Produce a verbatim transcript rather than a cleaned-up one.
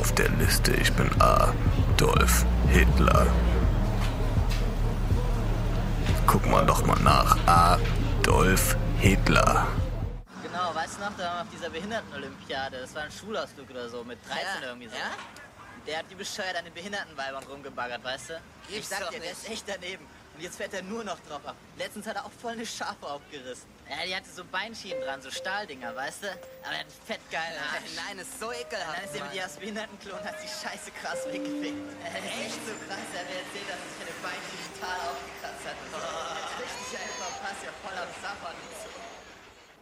auf der Liste. Ich bin Adolf Hitler. Guck mal doch mal nach. Adolf Hitler. Genau, weißt du noch, da waren wir auf dieser Behindertenolympiade. Das war ein Schulausflug oder so, mit dreizehn Ja, irgendwie so. ja? Der hat die bescheuert an den Behindertenweibern rumgebaggert, weißt du? Ich, Ich sag doch dir, der nicht. ist echt daneben. Und jetzt fährt er nur noch drauf ab. Letztens hat er auch voll eine Schafe aufgerissen. Ja, die hatte so Beinschienen dran, so Stahldinger, weißt du? Aber er hat einen fettgeilen Arsch. Nein, ist so Und ekelhaft. dann ist er mit Mann. ihr aus Behindertenklo und hat die Scheiße krass weggefickt. Das ist echt so krass. Er hat mir erzählt, dass er sich eine Beinschiene total aufgekratzt hat. Und so. Richtig einfach, passt ja voll am Saffern und so.